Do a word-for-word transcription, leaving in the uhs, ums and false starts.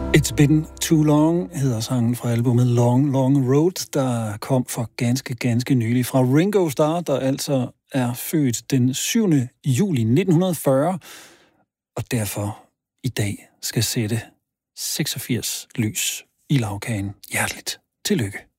It's Been Too Long hedder sangen fra albumet Long Long Road, der kom for ganske, ganske nylig fra Ringo Starr, der altså er født den syvende juli nitten fyrre, og derfor i dag skal sætte seksogfirs lys i lagkagen. Hjerteligt tillykke.